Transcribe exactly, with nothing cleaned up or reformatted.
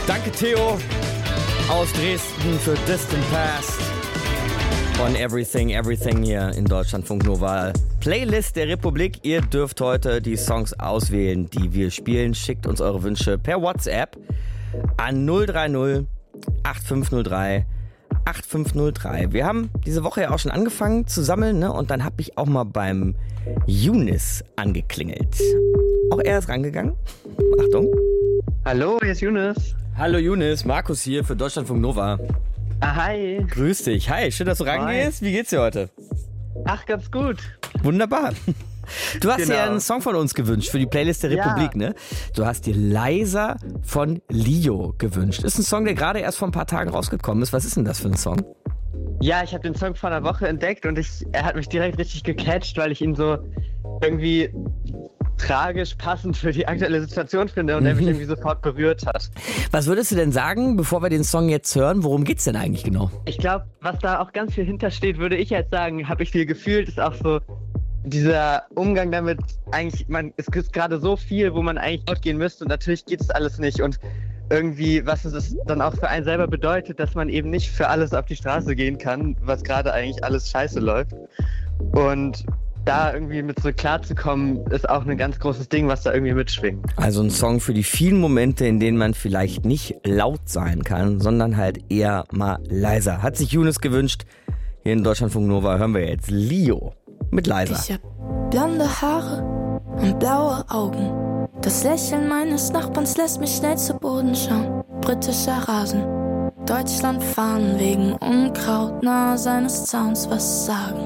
Danke Theo aus Dresden für Distant Past von Everything, Everything hier in Deutschlandfunk Nova. Playlist der Republik. Ihr dürft heute die Songs auswählen, die wir spielen. Schickt uns eure Wünsche per WhatsApp an null drei null acht fünf null drei acht fünf null drei. Wir haben diese Woche ja auch schon angefangen zu sammeln, ne? Und dann habe ich auch mal beim Younes angeklingelt. Auch er ist rangegangen. Achtung. Hallo, hier ist Younes. Hallo Younes, Markus hier für Deutschlandfunk Nova. Ah, hi. Grüß dich. Hi, schön, dass du rangehst. Wie geht's dir heute? Ach, ganz gut. Wunderbar. Du hast Genau. dir einen Song von uns gewünscht für die Playlist der Republik, Ja. ne? Du hast dir Leiser von Lio gewünscht. Ist ein Song, der gerade erst vor ein paar Tagen rausgekommen ist. Was ist denn das für ein Song? Ja, ich habe den Song vor einer Woche entdeckt und ich, er hat mich direkt richtig gecatcht, weil ich ihn so irgendwie tragisch passend für die aktuelle Situation finde und er mich irgendwie sofort berührt hat. Was würdest du denn sagen, bevor wir den Song jetzt hören, worum geht's denn eigentlich genau? Ich glaube, was da auch ganz viel hintersteht, würde ich jetzt sagen, habe ich viel gefühlt, ist auch so dieser Umgang damit, eigentlich, man, es gibt gerade so viel, wo man eigentlich outgehen müsste und natürlich geht es alles nicht und irgendwie, was es dann auch für einen selber bedeutet, dass man eben nicht für alles auf die Straße gehen kann, was gerade eigentlich alles scheiße läuft. Und da irgendwie mit so klarzukommen, ist auch ein ganz großes Ding, was da irgendwie mitschwingt. Also ein Song für die vielen Momente, in denen man vielleicht nicht laut sein kann, sondern halt eher mal leiser. Hat sich Younes gewünscht. Hier in Deutschlandfunk Nova hören wir jetzt Lio mit Leiser. Ich hab blonde Haare und blaue Augen. Das Lächeln meines Nachbarns lässt mich schnell zu Boden schauen. Britischer Rasen, Deutschland fahren wegen Unkraut nahe seines Zauns. Was sagen